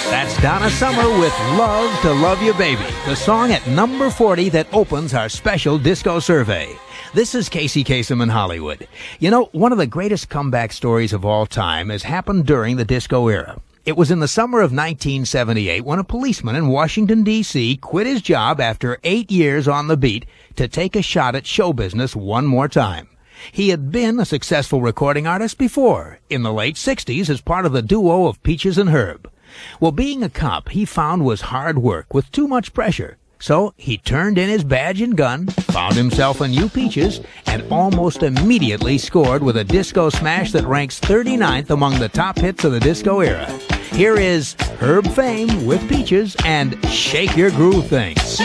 That's Donna Summer with Love to Love You Baby, the song at number 40 that opens our special disco survey. This is Casey Kasem in Hollywood. You know, one of the greatest comeback stories of all time has happened during the disco era. It was in the summer of 1978 when a policeman in Washington, D.C. quit his job after 8 years on the beat to take a shot at show business one more time. He had been a successful recording artist before, in the late 60s as part of the duo of Peaches and Herb. Well, being a cop, he found was hard work with too much pressure. So he turned in his badge and gun, found himself a new Peaches, and almost immediately scored with a disco smash that ranks 39th among the top hits of the disco era. Here is Herb Fame with Peaches and Shake Your Groove Thing.